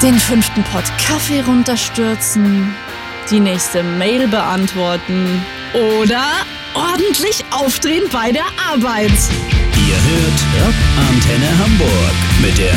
Den 5. Pott Kaffee runterstürzen, die nächste Mail beantworten oder ordentlich aufdrehen bei der Arbeit. Ihr hört Rock Antenne Hamburg mit der